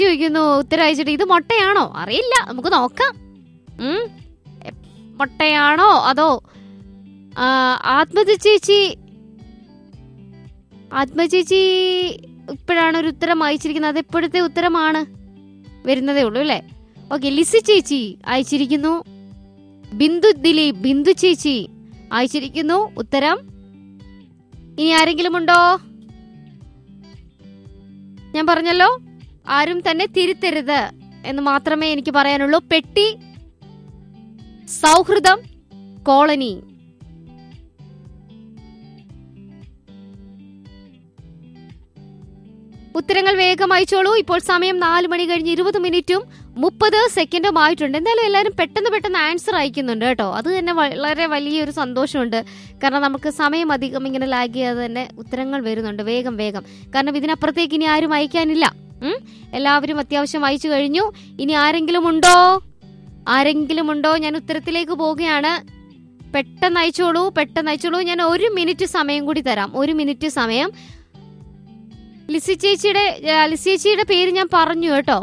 പെട്ടി വയ്ക്കുന്നു ഉത്തരം അയച്ചിട്ട്. ഇത് മുട്ടയാണോ? അറിയില്ല, നമുക്ക് നോക്കാം. മുട്ടയാണോ അതോ ആത്മജ ചേച്ചി ഇപ്പോഴാണ് ഒരു ഉത്തരം അയച്ചിരിക്കുന്നത്. അത് എപ്പോഴത്തെ ഉത്തരമാണ്? വരുന്നതേ ഉള്ളൂ അല്ലേ? ഓക്കെ, ലിസി ചേച്ചി അയച്ചിരിക്കുന്നു. ബിന്ദു ചേച്ചി അയച്ചിരിക്കുന്നു ഉത്തരം. ഇനി ആരെങ്കിലും ഉണ്ടോ? ഞാൻ പറഞ്ഞല്ലോ, ആരും തന്നെ തിരുത്തരുത് എന്ന് മാത്രമേ എനിക്ക് പറയാനുള്ളൂ. പെട്ടി, സൗഹൃദം, കോളനി. ഉത്തരങ്ങൾ വേഗം അയച്ചോളൂ. ഇപ്പോൾ സമയം 4 മണി കഴിഞ്ഞ് 20 മിനിറ്റും 30 സെക്കൻഡും ആയിട്ടുണ്ട്. എന്തായാലും എല്ലാവരും പെട്ടെന്ന് ആൻസർ അയക്കുന്നുണ്ട് കേട്ടോ. അത് തന്നെ വളരെ വലിയൊരു സന്തോഷമുണ്ട്. കാരണം നമുക്ക് സമയം അധികം ഇങ്ങനെ ലാഗ് ചെയ്യാതെ തന്നെ ഉത്തരങ്ങൾ വരുന്നുണ്ട് വേഗം. കാരണം ഇതിനപ്പുറത്തേക്ക് ഇനി ആരും അയക്കാനില്ല. എല്ലാവരും അത്യാവശ്യം അയച്ചു കഴിഞ്ഞു. ഇനി ആരെങ്കിലും ഉണ്ടോ? ഞാൻ ഉത്തരത്തിലേക്ക് പോവുകയാണ്. പെട്ടെന്ന് അയച്ചോളൂ. ഞാൻ 1 മിനിറ്റ് സമയം കൂടി തരാം. 1 മിനിറ്റ് സമയം. ലിസി ചേച്ചിയുടെ പേര് ഞാൻ പറഞ്ഞു കേട്ടോ.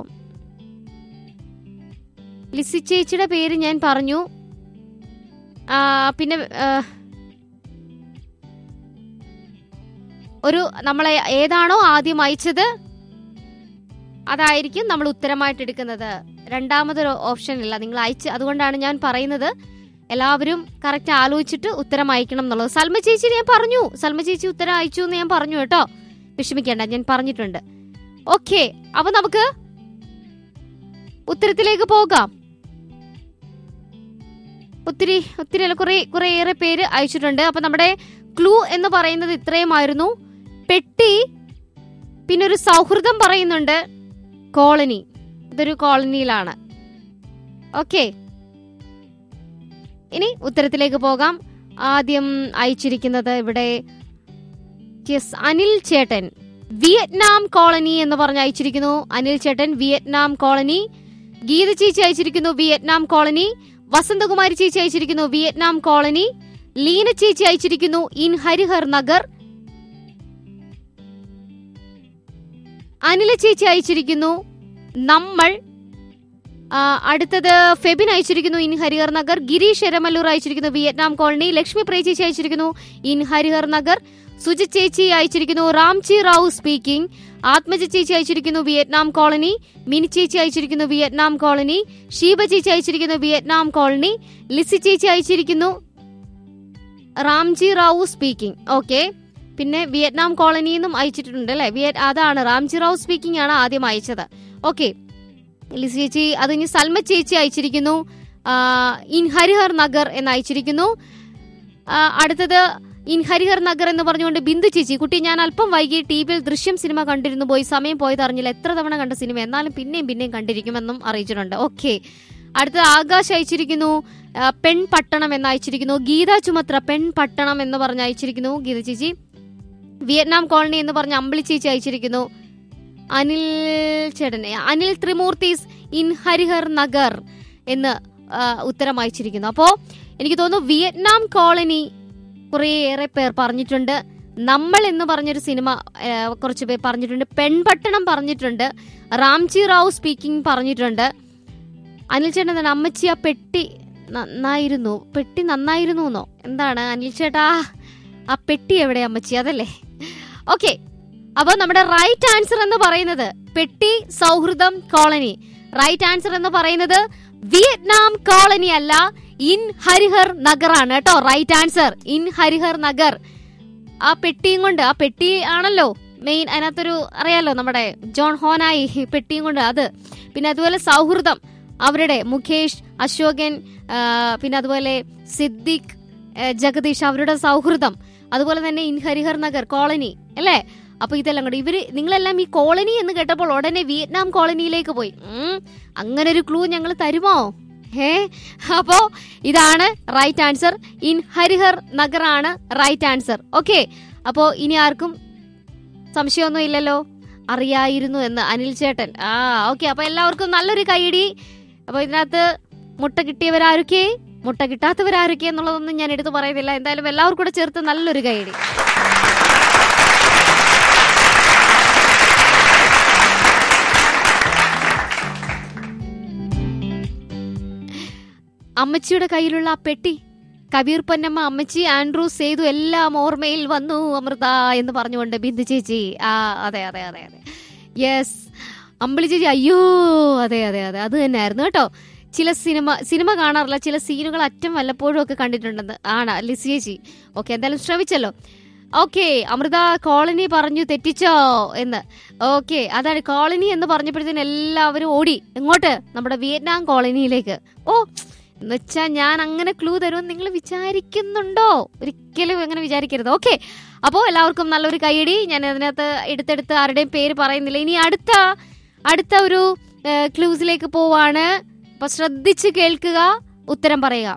ലിസി ചേച്ചിയുടെ പേര് ഞാൻ പറഞ്ഞു. പിന്നെ നമ്മളെ ഏതാണോ ആദ്യം അയച്ചത് അതായിരിക്കും നമ്മൾ ഉത്തരമായിട്ട് എടുക്കുന്നത്. രണ്ടാമതൊരു ഓപ്ഷൻ ഇല്ല. നിങ്ങൾ അയച്ച്, അതുകൊണ്ടാണ് ഞാൻ പറയുന്നത് എല്ലാവരും കറക്റ്റ് ആലോചിച്ചിട്ട് ഉത്തരം അയക്കണം എന്നുള്ളത്. സൽമ ചേച്ചി ഞാൻ പറഞ്ഞു. സൽമ ചേച്ചി ഉത്തരം അയച്ചു എന്ന് ഞാൻ പറഞ്ഞു കേട്ടോ. വിഷമിക്കേണ്ട, ഞാൻ പറഞ്ഞിട്ടുണ്ട്. ഓക്കെ, അപ്പൊ നമുക്ക് ഉത്തരത്തിലേക്ക് പോകാം. ഒത്തിരി കുറേയേറെ പേര് അയച്ചിട്ടുണ്ട്. അപ്പൊ നമ്മുടെ ക്ലൂ എന്ന് പറയുന്നത് ഇത്രയുമായിരുന്നു. പെട്ടി, പിന്നെ ഒരു സൗഹൃദം പറയുന്നുണ്ട്, കോളനി. ഇതൊരു കോളനിയിലാണ്. ഓക്കെ, ഇനി ഉത്തരത്തിലേക്ക് പോകാം. ആദ്യം അയച്ചിരിക്കുന്നത് ഇവിടെ അനിൽ ചേട്ടൻ വിയറ്റ്നാം കോളനി എന്ന് പറഞ്ഞ് അയച്ചിരിക്കുന്നു. അനിൽ ചേട്ടൻ വിയറ്റ്നാം കോളനി. ഗീത ചേച്ചി അയച്ചിരിക്കുന്നു വിയറ്റ്നാം കോളനി. വസന്തകുമാരി ചേച്ചി അയച്ചിരിക്കുന്നു വിയറ്റ്നാം കോളനി. ലീന ചേച്ചി അയച്ചിരിക്കുന്നു ഇൻ ഹരിഹർ നഗർ. അനില ചേച്ചി അയച്ചിരിക്കുന്നു നമ്മൾ. അടുത്തത് ഫെബിൻ അയച്ചിരിക്കുന്നു ഇൻ ഹരിഹർ നഗർ. ഗിരീഷ് എരമല്ലൂർ അയച്ചിരിക്കുന്നു വിയറ്റ്നാം കോളനി. ലക്ഷ്മി പ്രേ ചേച്ചി അയച്ചിരിക്കുന്നു ഇൻ ഹരിഹർ നഗർ. സുജിത് ചേച്ചി അയച്ചിരിക്കുന്നു റാംജി റാവു സ്പീക്കിംഗ്. ആത്മജ ചേച്ചി അയച്ചിരിക്കുന്നു വിയറ്റ്നാം കോളനി. മിനി ചേച്ചി അയച്ചിരിക്കുന്നു വിയറ്റ്നാം കോളനി. ഷീബ ചേച്ചി അയച്ചിരിക്കുന്നു വിയറ്റ്നാം കോളനി. ലിസി ചേച്ചി അയച്ചിരിക്കുന്നു റാംജി റാവു സ്പീക്കിംഗ്. ഓക്കെ, പിന്നെ വിയറ്റ്നാം കോളനി എന്നും അയച്ചിട്ടുണ്ട് അല്ലെ. അതാണ് റാംജി റാവു സ്പീക്കിംഗ് ആണ് ആദ്യം അയച്ചത്. ഓക്കെ, ലിസി ചേച്ചി. അത് ഇനി സൽമ ചേച്ചി അയച്ചിരിക്കുന്നു ഇൻ ഹരിഹർ നഗർ എന്ന് അയച്ചിരിക്കുന്നു. അടുത്തത് ഇൻ ഹരിഹർ നഗർ എന്ന് പറഞ്ഞുകൊണ്ട് ബിന്ദു ചേച്ചി. കുട്ടി, ഞാൻ അല്പം വൈകി ടിവിയിൽ ദൃശ്യം സിനിമ കണ്ടിരുന്നു, പോയി സമയം പോയത് അറിഞ്ഞില്ല. എത്ര തവണ കണ്ട സിനിമ, എന്നാലും പിന്നെയും കണ്ടിരിക്കുമെന്നും അറിയിച്ചിട്ടുണ്ട്. ഓക്കെ, അടുത്തത് ആകാശ് അയച്ചിരിക്കുന്നു പെൺപട്ടണം എന്ന് അയച്ചിരിക്കുന്നു. ഗീത ചുമത്ര പെൺപട്ടണം എന്ന് പറഞ്ഞ് അയച്ചിരിക്കുന്നു ഗീത ചേച്ചി. വിയറ്റ്നാം കോളനി എന്ന് പറഞ്ഞ അമ്പിളി ചേച്ചി അയച്ചിരിക്കുന്നു. അനിൽ ചേട്ടനെ അനിൽ ത്രിമൂർത്തീസ് ഇൻ ഹരിഹർ നഗർ എന്ന് ഉത്തരം അയച്ചിരിക്കുന്നു. അപ്പോ എനിക്ക് തോന്നുന്നു വിയറ്റ്നാം കോളനി കുറേയേറെ പേർ പറഞ്ഞിട്ടുണ്ട്. നമ്മൾ എന്ന് പറഞ്ഞൊരു സിനിമ കുറച്ച് പേർ പറഞ്ഞിട്ടുണ്ട്. പെൺപട്ടണം പറഞ്ഞിട്ടുണ്ട്. റാംജി റാവു സ്പീക്കിംഗ് പറഞ്ഞിട്ടുണ്ട്. അനിൽ ചേട്ടൻ എന്താണ് അമ്മച്ചി ആ പെട്ടി നന്നായിരുന്നു എന്നോ എന്താണ് അനിൽ ചേട്ടാ? ആ പെട്ടി എവിടെ അമ്മച്ചി? അതല്ലേ? ഓക്കെ, അപ്പൊ നമ്മുടെ റൈറ്റ് ആൻസർ എന്ന് പറയുന്നത് പെട്ടി, സൗഹൃദം, കോളനി. റൈറ്റ് ആൻസർ എന്ന് പറയുന്നത് വിയറ്റ്നാം കോളനി അല്ല, ഇൻ ഹരിഹർ നഗർ ആണ് കേട്ടോ. Right answer in Harihar Nagar. ആ പെട്ടിയും കൊണ്ട്, ആ പെട്ടി ആണല്ലോ മെയിൻ. അതിനകത്തൊരു അറിയാലോ നമ്മുടെ ജോൺ ഹോനായി പെട്ടിയും കൊണ്ട് അത്. പിന്നെ അതുപോലെ സൗഹൃദം, അവരുടെ മുകേഷ്, അശോകൻ, പിന്നെ അതുപോലെ സിദ്ദിഖ്, ജഗദീഷ്, അവരുടെ സൗഹൃദം. അതുപോലെ തന്നെ ഇൻ ഹരിഹർ നഗർ കോളനി അല്ലേ? അപ്പൊ ഇതെല്ലാം കൂടെ നിങ്ങളെല്ലാം ഈ കോളനി എന്ന് കേട്ടപ്പോൾ ഉടനെ വിയറ്റ്നാം കോളനിയിലേക്ക് പോയി. അങ്ങനെ ഒരു ക്ലൂ ഞങ്ങൾ തരുമോ? അപ്പോ ഇതാണ് right answer. In Harihar Nagar ആണ് റൈറ്റ് ആൻസർ. ഓക്കെ, അപ്പോ ഇനി ആർക്കും സംശയമൊന്നും ഇല്ലല്ലോ, അറിയായിരുന്നു എന്ന് അനിൽ ചേട്ടൻ. ഓക്കെ, അപ്പൊ എല്ലാവർക്കും നല്ലൊരു കൈയടി. അപ്പൊ ഇതിനകത്ത് മുട്ട കിട്ടിയവരാരൊക്കെ, മുട്ട കിട്ടാത്തവരാരൊക്കെ എന്നുള്ളതൊന്നും ഞാൻ എടുത്തു പറയുന്നില്ല. എന്തായാലും എല്ലാവർക്കും കൂടെ ചേർത്ത് നല്ലൊരു കൈയടി. അമ്മച്ചിയുടെ കയ്യിലുള്ള ആ പെട്ടി, കബീർ പൊന്നമ്മ, അമ്മച്ചി, ആൻഡ്രൂ, സേതു എല്ലാം ഓർമ്മയിൽ വന്നു അമൃത എന്ന് പറഞ്ഞുകൊണ്ട് ബിന്ദു ചേച്ചി. അതെ അതെ അതെ അതെ, യെസ്. അമ്പിളി ചേച്ചി, അയ്യോ അതെ അതെ അതെ, അത് തന്നെയായിരുന്നു കേട്ടോ. ചില സിനിമ കാണാറില്ല, ചില സീനുകൾ അറ്റം വല്ലപ്പോഴും ഒക്കെ കണ്ടിട്ടുണ്ടെന്ന് ആണ് ലിസി ചേച്ചി. ഓക്കെ, എന്തായാലും ശ്രമിച്ചല്ലോ. ഓക്കെ, അമൃത കോളനി പറഞ്ഞു തെറ്റിച്ചോ എന്ന്. ഓക്കെ, അതാണ് കോളനി എന്ന് പറഞ്ഞപ്പോഴത്തേന് എല്ലാവരും ഓടി എങ്ങോട്ട്? നമ്മുടെ വിയറ്റ്നാം കോളനിയിലേക്ക്. ഓ, എന്നുവെച്ചാ ഞാൻ അങ്ങനെ ക്ലൂ തരുമെന്ന് നിങ്ങൾ വിചാരിക്കുന്നുണ്ടോ? ഒരിക്കലും അങ്ങനെ വിചാരിക്കരുത്. ഓക്കെ, അപ്പോൾ എല്ലാവർക്കും നല്ലൊരു കൈയടി. ഞാൻ അതിനകത്ത് എടുത്തെടുത്ത് ആരുടെയും പേര് പറയുന്നില്ല. ഇനി അടുത്ത ഒരു ക്ലൂസിലേക്ക് പോവാണ്. അപ്പൊ ശ്രദ്ധിച്ച് കേൾക്കുക, ഉത്തരം പറയുക.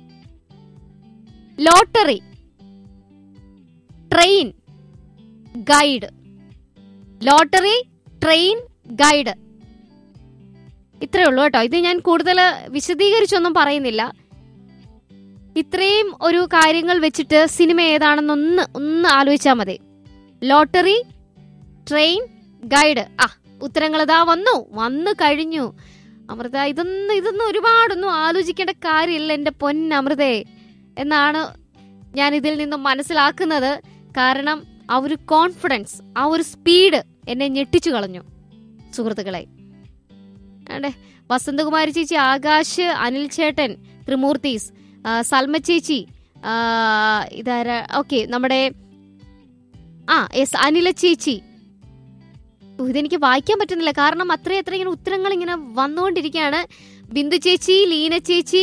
Lottery, train, guide. Lottery, train, guide. ഇത്രയേ ഉള്ളൂ കേട്ടോ. ഇത് ഞാൻ കൂടുതൽ വിശദീകരിച്ചൊന്നും പറയുന്നില്ല. ഇത്രയും ഒരു കാര്യങ്ങൾ വെച്ചിട്ട് സിനിമ ഏതാണെന്നൊന്ന് ആലോചിച്ചാൽ മതി. Lottery, train, guide. ഉത്തരങ്ങൾ ഇതാ വന്നു കഴിഞ്ഞു. അമൃത, ഇതൊന്നും ഒരുപാടൊന്നും ആലോചിക്കേണ്ട കാര്യമില്ല എന്റെ പൊന്നമൃതേ എന്നാണ് ഞാൻ ഇതിൽ നിന്നും മനസ്സിലാക്കുന്നത്. കാരണം ആ ഒരു കോൺഫിഡൻസ്, ആ ഒരു സ്പീഡ് എന്നെ ഞെട്ടിച്ചു കളഞ്ഞു സുഹൃത്തുക്കളെ. അതെ, വസന്തകുമാരി ചേച്ചി, ആകാശ്, അനിൽ ചേട്ടൻ, ത്രിമൂർത്തീസ്, സൽമ ചേച്ചി, ഇതാരാ? ഓക്കെ, നമ്മുടെ യെസ്, അനില ചേച്ചി. ഇതെനിക്ക് വായിക്കാൻ പറ്റുന്നില്ല, കാരണം അത്രയും ഇങ്ങനെ ഉത്തരങ്ങൾ ഇങ്ങനെ വന്നുകൊണ്ടിരിക്കുകയാണ്. ബിന്ദു ചേച്ചി, ലീന ചേച്ചി,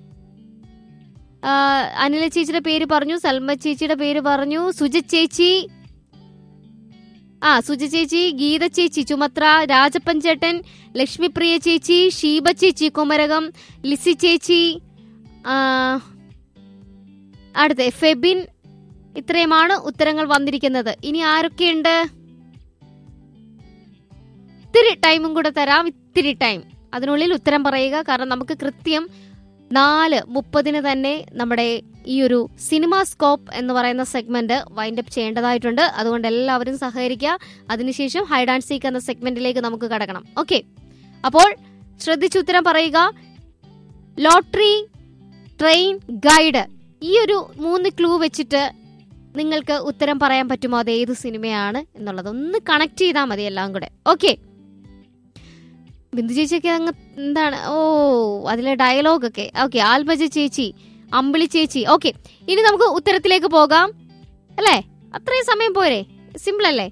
അനില ചേച്ചിയുടെ പേര് പറഞ്ഞു, സൽമ ചേച്ചിയുടെ പേര് പറഞ്ഞു, സുജ ചേച്ചി, ഗീത ചേച്ചി, ചുമത്ര, രാജപ്പൻ ചേട്ടൻ, ലക്ഷ്മിപ്രിയ ചേച്ചി, ഷീബ ചേച്ചി, കുമരകം, ലിസി ചേച്ചി, അടുത്ത ഫെബിൻ. ഇത്രയുമാണ് ഉത്തരങ്ങൾ വന്നിരിക്കുന്നത്. ഇനി ആരൊക്കെയുണ്ട്? ഇത്തിരി ടൈമും കൂടെ തരാം, ഇത്തിരി ടൈം. അതിനുള്ളിൽ ഉത്തരം പറയുക. കാരണം നമുക്ക് കൃത്യം 4:30 തന്നെ നമ്മുടെ ഈ ഒരു സിനിമ സ്കോപ്പ് എന്ന് പറയുന്ന സെഗ്മെന്റ് വൈൻഡ് അപ്പ് ചെയ്യേണ്ടതായിട്ടുണ്ട്. അതുകൊണ്ട് എല്ലാവരും സഹകരിക്കുക. അതിനുശേഷം ഹൈഡ് ആൻഡ് സീക്ക് എന്ന സെഗ്മെന്റിലേക്ക് നമുക്ക് കടക്കണം. ഓക്കെ, അപ്പോൾ ശ്രദ്ധിച്ച് ഉത്തരം പറയുക. Lottery, train, guide. ഈ ഒരു 3 ക്ലൂ വെച്ചിട്ട് നിങ്ങൾക്ക് ഉത്തരം പറയാൻ പറ്റുമോ അത് ഏത് സിനിമയാണ് എന്നുള്ളത്? ഒന്ന് കണക്ട് ചെയ്താൽ മതി എല്ലാം കൂടെ. ഓക്കെ, ബിന്ദു ചേച്ചിയൊക്കെ അങ്ങ് എന്താണ്, അതിലെ ഡയലോഗൊക്കെ. ഓക്കെ, ആൽബജ ചേച്ചി, അമ്പിളി ചേച്ചി. ഓക്കെ, ഇനി നമുക്ക് ഉത്തരത്തിലേക്ക് പോകാം അല്ലേ? അത്രയും സമയം പോരെ? സിമ്പിൾ അല്ലേ?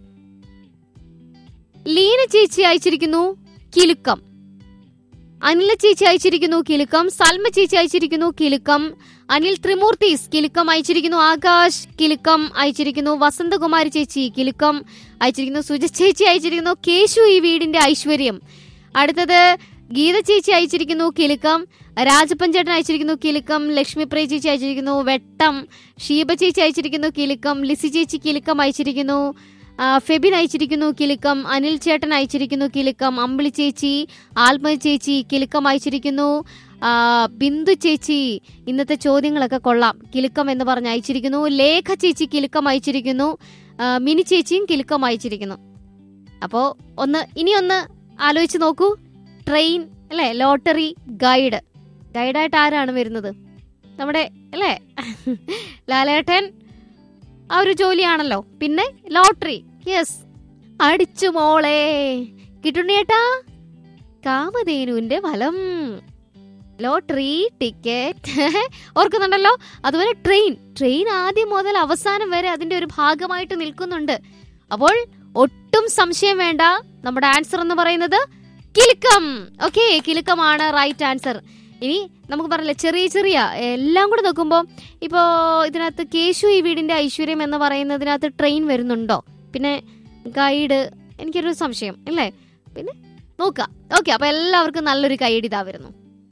ലീന ചേച്ചി അയച്ചിരിക്കുന്നു കിലുക്കം, അനില ചേച്ചി അയച്ചിരിക്കുന്നു കിലുക്കം, സൽമ ചേച്ചി അയച്ചിരിക്കുന്നു കിലുക്കം, അനിൽ ത്രിമൂർത്തീസ് കിലുക്കം അയച്ചിരിക്കുന്നു, ആകാശ് കിലുക്കം അയച്ചിരിക്കുന്നു, വസന്തകുമാരി ചേച്ചി കിലുക്കം അയച്ചിരിക്കുന്നു, സുജ ചേച്ചി അയച്ചിരിക്കുന്നു കേശു ഈ വീടിന്റെ ഐശ്വര്യം. അടുത്തത് ഗീത ചേച്ചി അയച്ചിരിക്കുന്നു കിലുക്കം, രാജപ്പഞ്ചേട്ടൻ അയച്ചിരിക്കുന്നു കിലുക്കം, ലക്ഷ്മിപ്രിയ ചേച്ചി അയച്ചിരിക്കുന്നു വെട്ടം, ഷീബ ചേച്ചി അയച്ചിരിക്കുന്നു കിലുക്കം, ലിസി ചേച്ചി കിലുക്കം അയച്ചിരിക്കുന്നു, ഫെബിൻ അയച്ചിരിക്കുന്നു കിലുക്കം, അനിൽ ചേട്ടൻ അയച്ചിരിക്കുന്നു കിലുക്കം, അമ്പിളി ചേച്ചി, ആൽമ ചേച്ചി കിലുക്കം അയച്ചിരിക്കുന്നു, ബിന്ദു ചേച്ചി ഇന്നത്തെ ചോദ്യങ്ങളൊക്കെ കൊള്ളാം കിലുക്കം എന്ന് പറഞ്ഞ് അയച്ചിരിക്കുന്നു, ലേഖ ചേച്ചി കിലുക്കം അയച്ചിരിക്കുന്നു, മിനി ചേച്ചിയും കിലുക്കം അയച്ചിരിക്കുന്നു. അപ്പോ ഇനി ഒന്ന് ആലോചിച്ച് നോക്കൂ. ട്രെയിൻ അല്ലെ, ലോട്ടറി, ഗൈഡായിട്ട് ആരാണ് വരുന്നത്? നമ്മുടെ അല്ലേ ലാലേട്ടൻ. ആ ഒരു ജോലിയാണല്ലോ. പിന്നെ ലോട്ടറി, യെസ്, അടിച്ചു മോളെ കിട്ടുണ്ണേട്ടാ, കാമധേനുവിന്റെ ഫലം, ലോട്ടറി ടിക്കറ്റ് ഓർക്കുന്നുണ്ടല്ലോ. അതുപോലെ ട്രെയിൻ ആദ്യം മുതൽ അവസാനം വരെ അതിന്റെ ഒരു ഭാഗമായിട്ട് നിൽക്കുന്നുണ്ട്. അപ്പോൾ ഒട്ടും സംശയം വേണ്ട, നമ്മുടെ ആൻസർ എന്ന് പറയുന്നത് കിലുക്കം. Okay, കിലുക്കമാണ് right answer. ഇനി നമുക്ക് പറഞ്ഞില്ല, ചെറിയ എല്ലാം കൂടെ നോക്കുമ്പോൾ ഇപ്പോ ഇതിനകത്ത് കേശു ഈ വീടിന്റെ ഐശ്വര്യം എന്ന് പറയുന്നതിനകത്ത് ട്രെയിൻ വരുന്നുണ്ടോ? പിന്നെ ഗൈഡ്, എനിക്കൊരു സംശയം അല്ലേ? പിന്നെ നോക്കാം. ഓക്കെ, അപ്പൊ എല്ലാവർക്കും നല്ലൊരു കൈയടി ഇതാ വരുന്നു.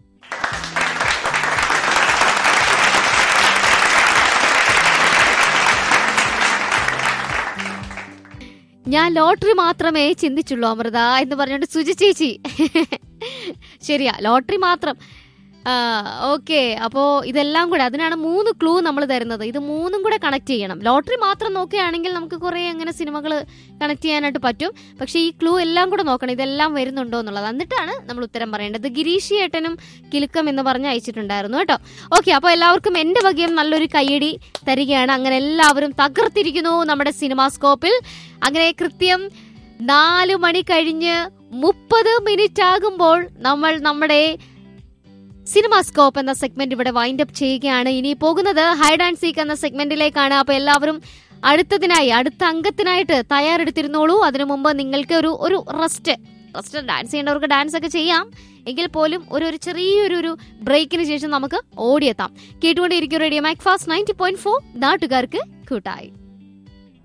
ഞാൻ ലോട്ടറി മാത്രമേ ചിന്തിച്ചുള്ളൂ അമൃത എന്ന് പറഞ്ഞോണ്ട് സുജി ചേച്ചി. ശരിയാ, ലോട്ടറി മാത്രം. ഓക്കെ, അപ്പോ ഇതെല്ലാം കൂടെ അതിനാണ് 3 ക്ലൂ നമ്മൾ തരുന്നത്. ഇത് 3ഉം കൂടെ കണക്ട് ചെയ്യണം. ലോട്ടറി മാത്രം നോക്കുകയാണെങ്കിൽ നമുക്ക് കുറെ അങ്ങനെ സിനിമകൾ കണക്ട് ചെയ്യാനായിട്ട് പറ്റും. പക്ഷെ ഈ ക്ലൂ എല്ലാം കൂടെ നോക്കണം, ഇതെല്ലാം വരുന്നുണ്ടോ എന്നുള്ളത്. എന്നിട്ടാണ് നമ്മൾ ഉത്തരം പറയേണ്ടത്. ഗിരീഷ് ഏട്ടനും കിലുക്കം എന്ന് പറഞ്ഞ് അയച്ചിട്ടുണ്ടായിരുന്നു കേട്ടോ. ഓക്കെ, അപ്പോൾ എല്ലാവർക്കും എന്റെ വകയും നല്ലൊരു കയ്യടി തരികയാണ്. അങ്ങനെ എല്ലാവരും തകർത്തിരിക്കുന്നു നമ്മുടെ സിനിമാസ്കോപ്പിൽ. അങ്ങനെ കൃത്യം 4 മണി കഴിഞ്ഞ് 30 മിനിറ്റ് ആകുമ്പോൾ നമ്മൾ നമ്മുടെ സിനിമാസ്കോപ്പ് എന്ന സെഗ്മെന്റ് ഇവിടെ വൈൻഡ് അപ്പ് ചെയ്യുകയാണ്. ഇനി പോകുന്നത് ഹൈഡ് ആൻഡ് സീക്ക് എന്ന സെഗ്മെന്റിലേക്കാണ്. അപ്പൊ എല്ലാവരും അടുത്ത അംഗത്തിനായിട്ട് തയ്യാറെടുത്തിരുന്നോളൂ. അതിനു മുമ്പ് നിങ്ങൾക്ക് ഒരു റെസ്റ്റ് ഡാൻസ് ചെയ്യേണ്ടവർക്ക് ഡാൻസ് ഒക്കെ ചെയ്യാം. എങ്കിൽ പോലും ഒരു ചെറിയൊരു ബ്രേക്കിന് ശേഷം നമുക്ക് ഓടിയെത്താം. കേട്ടുകൊണ്ടേയിരിക്കും റേഡിയോ മാക് ഫാസ്റ്റ് 90.4 നാട്ടുകാർക്ക് കൂട്ടായി.